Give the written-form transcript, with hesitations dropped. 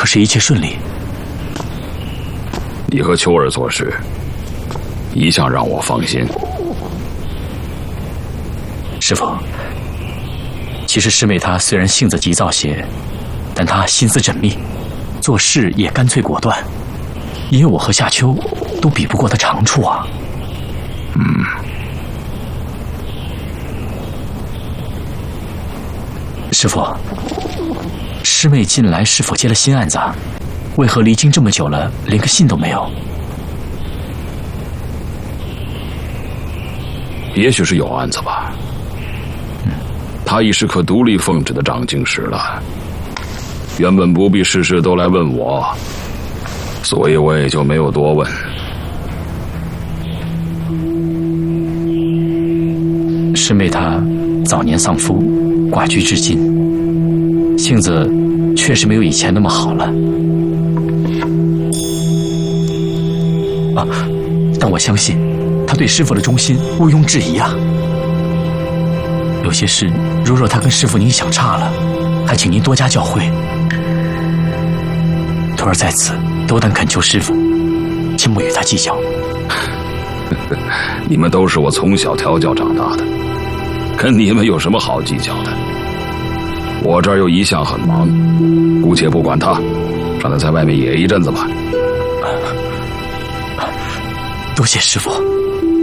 可是一切顺利。 你和秋儿做事，一向让我放心。 师父，其实师妹她虽然性子急躁些，但她心思缜密，做事也干脆果断，因为我和夏秋都比不过她长处啊。师父，师妹近来是否接了新案子啊？为何离京这么久了，连个信都没有？ 也许是有案子吧。他已是可独立奉旨的掌经使了，原本不必事事都来问我，所以我也就没有多问。 师妹她早年丧夫，寡居至今，性子确实没有以前那么好了。啊，但我相信她对师父的忠心毋庸置疑啊。有些事，若她跟师父您想差了，还请您多加教诲。徒儿在此斗胆恳求师父，请莫与她计较。 你们都是我从小调教长大的，跟你们有什么好计较的？我这儿又一向很忙，姑且不管他，让他在外面野一阵子吧。 多谢师父。